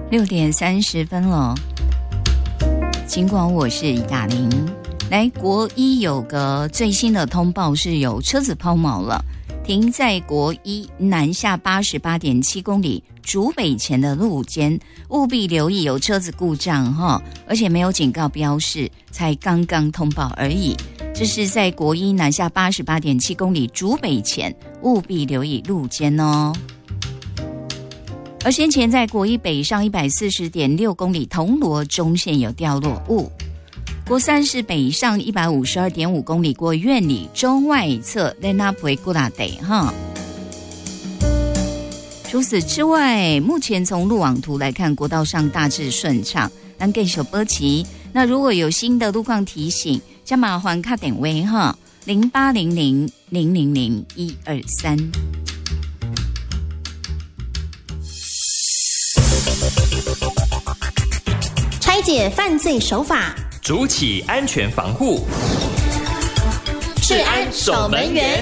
6点30分了。尽管我是雅玲，来国一有个最新的通报是有车子抛锚了，停在国一南下88.7公里竹北前的路肩，务必留意有车子故障哈，而且没有警告标示，才刚刚通报而已。这是在国一南下88.7公里竹北前，务必留意路肩哦。而先前在国一北上140.6公里铜锣中线有掉落物，国三是北上152.5公里过苑里中外侧在那不会过大得哈。除此之外，目前从路网图来看，国道上大致顺畅，但更小波奇。那如果有新的路况提醒，加麻烦卡点位哈，0800000123。 拆解犯罪手法， 筑起安全防护， 治安守门员。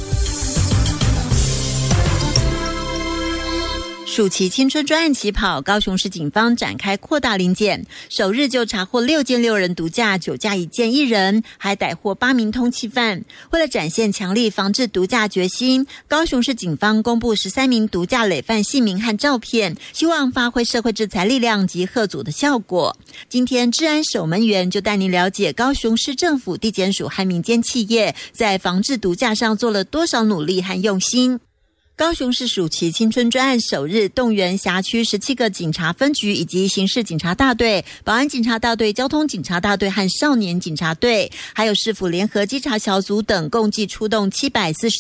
暑期青春专案起跑，高雄市警方展开扩大临检，首日就查获6件6人毒驾，9架1件1人，还逮获8名通缉犯。为了展现强力防治毒驾决心，高雄市警方公布13名毒驾累犯姓名和照片，希望发挥社会制裁力量及吓阻的效果。今天治安守门员就带您了解高雄市政府地检署和民间企业在防治毒驾上做了多少努力和用心。高雄市暑期青春专案首日动员辖区17个警察分局以及刑事警察大队、保安警察大队、交通警察大队和少年警察队，还有市府联合稽查小组等，共计出动744